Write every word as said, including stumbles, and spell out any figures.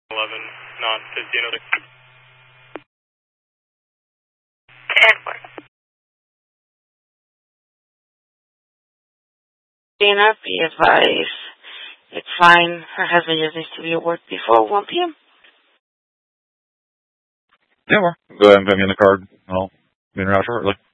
eleven, not fifteen oh six. Edward. Dana, be advised. It's fine. Her husband just needs to be at work before one p.m. Yeah, well, go ahead and put me in the card. I'll be in around shortly.